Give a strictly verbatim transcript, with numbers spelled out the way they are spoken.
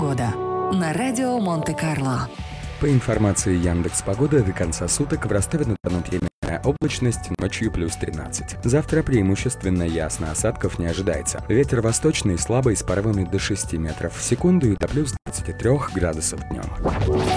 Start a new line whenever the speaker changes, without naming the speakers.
Погода на радио Монте-Карло.
По информации Яндекс.Погоды, до конца суток в Ростове-на-Дону переменная облачность, ночью плюс тринадцать. Завтра преимущественно ясно, осадков не ожидается. Ветер восточный слабый с порывами до шести метров в секунду и до плюс двадцати трёх градусов днем.